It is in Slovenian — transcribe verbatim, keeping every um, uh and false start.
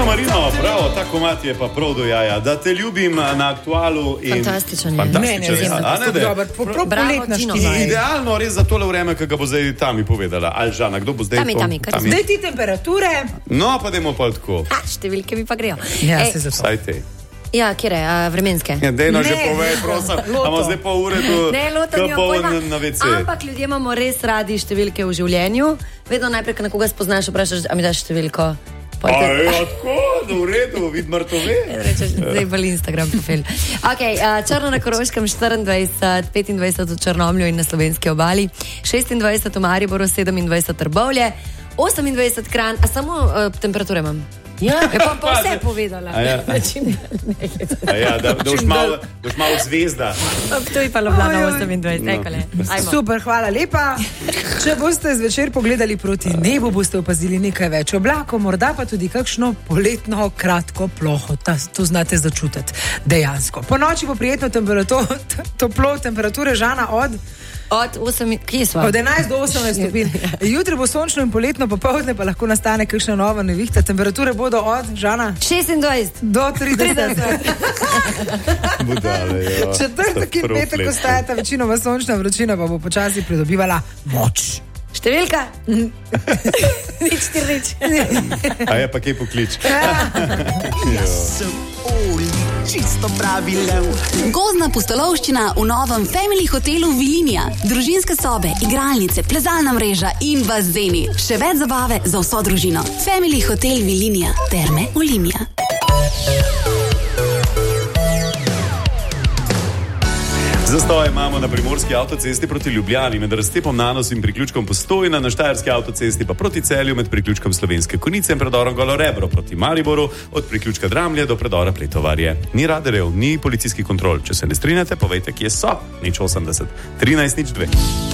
Marino, prav, ta komad je pa prav do jaja. Da te ljubim na Aktualu. In... Fantastičen je. Fantastičen je. Ne, ne, ne, dober, prav poletna štiri. Idealno res za tole vreme, ki ga bo zdaj Tami povedala. Ali Žana, kdo bo zdaj tami, to? Tami, tami. Zdaj ti temperature. No, pa dajmo pa tako. A, številke mi pa grejo. Ja, Ej, se zato. Saj te. Ja, kjer je, a, vremenske? Ja, dejno že povej, prosim. Amo zdaj pa ure do... Ne, loto nima pojma. Na ve ce. Ampak ljudje imamo res radi številke v življenju. Vedno najprej, ko nekoga spoznaš, vprašaš, a mi daš številko. A je, tako, v redu, vid mrtove. Rečeš, zdaj bolj Instagram profil. Ok, uh, Črno na Koroškem štiriindvajset, petindvajset v Črnomlju in na slovenski obali, šestindvajset v Mariboru, sedemindvajset Trbovlje, osemindvajset Kranj, a samo uh, temperature imam. Ja, je pa, pa vse povedala. A ja, a ja da, da boš malo, malo zvezda. To je pa Ljubljana osemindvajset, no. Ekole. Super, hvala lepa. Če boste zvečer pogledali proti nebu, boste opazili nekaj več oblakov, morda pa tudi kakšno poletno kratko ploho. Ta, to znate začutiti dejansko. Po noči bo prijetno temperatur, toplo temperature, Žana, od... Od osem, kje smo? Od enajst do osemnajst stopinj. Jutri bo sončno in poletno, popoldne pa lahko nastane kakšna nova nevihta. Temperature bodo od, Žana? šestindvajset do trideset. Budale, jo. Četrtek in petek ostajata večinoma sončna, vročina pa bo počasi pridobivala moč. Številka? Nič ti reč. A je pa kje poklič? Jaz sem Oli, čisto pravi lev. Gozdna pustolovščina v novem Family hotelu Vilinija. Družinske sobe, igralnice, plezalna mreža in bazeni. Še več zabave za vso družino. Family hotel Vilinija. Terme Olimia. Zastoj imamo na primorski avtocesti proti Ljubljani med raztepom Nanos in priključkom Postojna, na štajerski avtocesti pa proti Celju med priključkom Slovenske Konjice in predorom Golo Rebro proti Mariboru, od priključka Dramlje do predora Pletovarje. Ni radarjev, ni policijskih kontrol. Če se ne strinjate, povejte, kje so. nič osemdeset, trinajst nič dve.